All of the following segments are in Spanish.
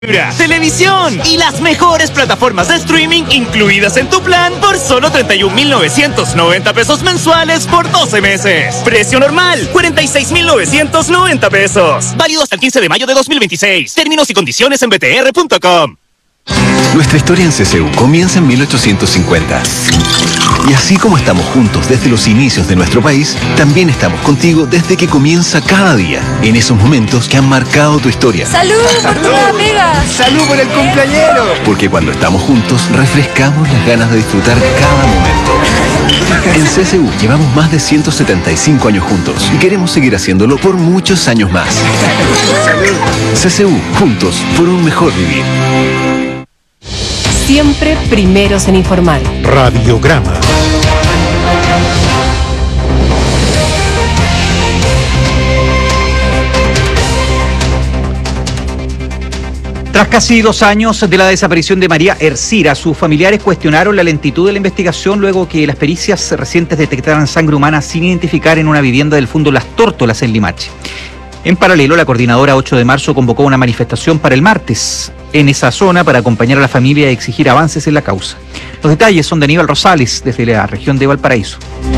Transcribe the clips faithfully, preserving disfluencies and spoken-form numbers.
televisión y las mejores plataformas de streaming incluidas en tu plan por solo treinta y un mil novecientos noventa pesos mensuales por doce meses. Precio normal, cuarenta y seis mil novecientos noventa pesos. Válido hasta el quince de mayo de dos mil veintiséis. Términos y condiciones en b t r punto com. Nuestra historia en C C U comienza en mil ochocientos cincuenta. Y así como estamos juntos desde los inicios de nuestro país, también estamos contigo desde que comienza cada día, en esos momentos que han marcado tu historia. ¡Salud por tu nueva pega! ¡Salud por el cumpleañero! Porque cuando estamos juntos, refrescamos las ganas de disfrutar cada momento. En C C U llevamos más de ciento setenta y cinco años juntos y queremos seguir haciéndolo por muchos años más. C C U, juntos por un mejor vivir. Siempre primeros en informar. Radiograma. Tras casi dos años de la desaparición de María Ercira, sus familiares cuestionaron la lentitud de la investigación luego que las pericias recientes detectaran sangre humana sin identificar en una vivienda del Fundo Las Tórtolas en Limache. En paralelo, la coordinadora ocho de marzo convocó una manifestación para el martes en esa zona para acompañar a la familia y exigir avances en la causa. Los detalles son de Aníbal Rosales, desde la región de Valparaíso.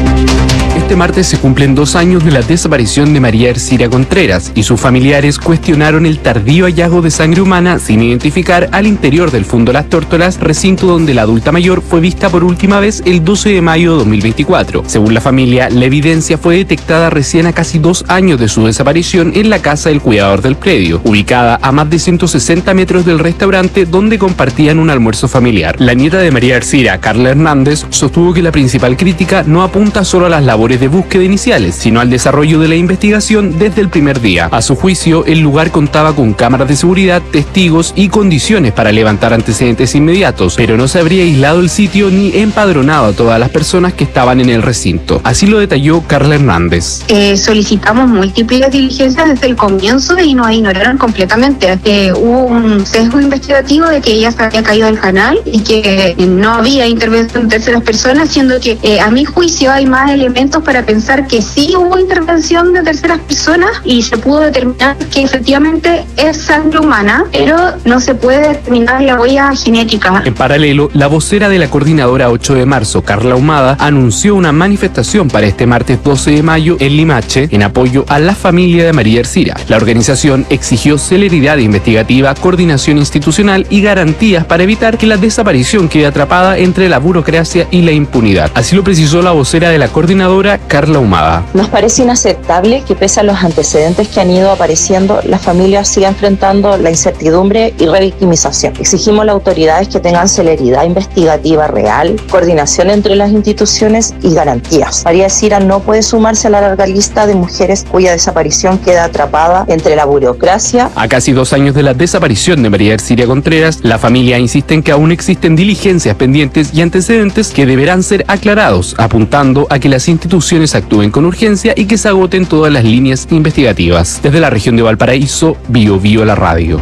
Este martes se cumplen dos años de la desaparición de María Ercira Contreras y sus familiares cuestionaron el tardío hallazgo de sangre humana sin identificar al interior del Fundo Las Tórtolas, recinto donde la adulta mayor fue vista por última vez el doce de mayo de dos mil veinticuatro. Según la familia, la evidencia fue detectada recién a casi dos años de su desaparición en la casa del cuidador del predio, ubicada a más de ciento sesenta metros del restaurante donde compartían un almuerzo familiar. La nieta de María Ercira, Carla Hernández, sostuvo que la principal crítica no apunta solo a las labores de búsqueda iniciales, sino al desarrollo de la investigación desde el primer día. A su juicio, el lugar contaba con cámaras de seguridad, testigos y condiciones para levantar antecedentes inmediatos, pero no se habría aislado el sitio ni empadronado a todas las personas que estaban en el recinto. Así lo detalló Carla Hernández. Eh, solicitamos múltiples diligencias desde el comienzo y nos ignoraron completamente. Eh, hubo un sesgo investigativo de que ella se había caído del canal y que no había intervención de terceras personas, siendo que eh, a mi juicio hay más elementos para pensar que sí hubo intervención de terceras personas y se pudo determinar que efectivamente es sangre humana, pero no se puede determinar la huella genética. En paralelo, la vocera de la coordinadora ocho de marzo, Carla Ahumada, anunció una manifestación para este martes doce de mayo en Limache en apoyo a la familia de María Ercira. La organización exigió celeridad investigativa, coordinación institucional y garantías para evitar que la desaparición quede atrapada entre la burocracia y la impunidad. Así lo precisó la vocera de la coordinadora, Carla Ahumada. Nos parece inaceptable que pese a los antecedentes que han ido apareciendo, la familia siga enfrentando la incertidumbre y revictimización. Exigimos a las autoridades que tengan celeridad investigativa real, coordinación entre las instituciones y garantías. María Ercira no puede sumarse a la larga lista de mujeres cuya desaparición queda atrapada entre la burocracia. A casi dos años de la desaparición de María Ercira Contreras, la familia insiste en que aún existen diligencias pendientes y antecedentes que deberán ser aclarados, apuntando a que las instituciones actúen con urgencia y que se agoten todas las líneas investigativas. Desde la región de Valparaíso, Bio Bio la radio.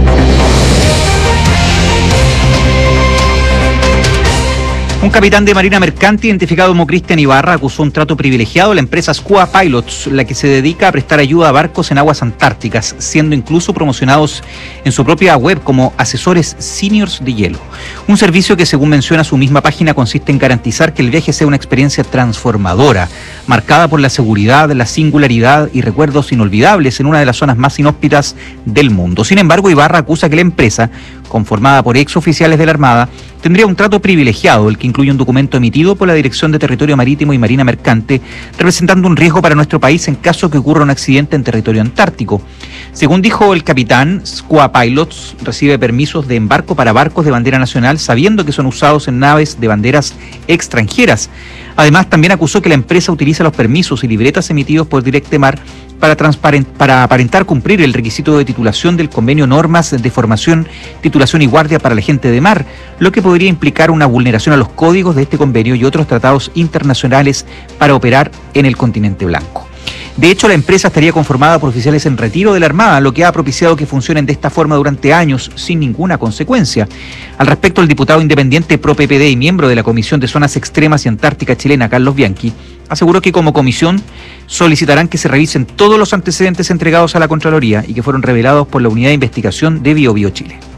Un capitán de Marina Mercante identificado como Cristian Ibarra acusó un trato privilegiado a la empresa Scuba Pilots, la que se dedica a prestar ayuda a barcos en aguas antárticas, siendo incluso promocionados en su propia web como asesores seniors de hielo. Un servicio que, según menciona su misma página, consiste en garantizar que el viaje sea una experiencia transformadora, marcada por la seguridad, la singularidad y recuerdos inolvidables en una de las zonas más inhóspitas del mundo. Sin embargo, Ibarra acusa que la empresa, conformada por exoficiales de la Armada, tendría un trato privilegiado, el que incluye un documento emitido por la Dirección de Territorio Marítimo y Marina Mercante, representando un riesgo para nuestro país en caso que ocurra un accidente en territorio antártico. Según dijo el capitán, Scuba Pilots recibe permisos de embarco para barcos de bandera nacional, sabiendo que son usados en naves de banderas extranjeras. Además, también acusó que la empresa utiliza los permisos y libretas emitidos por Directemar para, para aparentar cumplir el requisito de titulación del convenio Normas de Formación, Titulación y Guardia para la Gente de Mar, lo que podría implicar una vulneración a los códigos de este convenio y otros tratados internacionales para operar en el continente blanco. De hecho, la empresa estaría conformada por oficiales en retiro de la Armada, lo que ha propiciado que funcionen de esta forma durante años sin ninguna consecuencia. Al respecto, el diputado independiente pro P P D y miembro de la Comisión de Zonas Extremas y Antártica chilena, Carlos Bianchi, aseguró que como comisión solicitarán que se revisen todos los antecedentes entregados a la Contraloría y que fueron revelados por la Unidad de Investigación de Bio Bio Chile.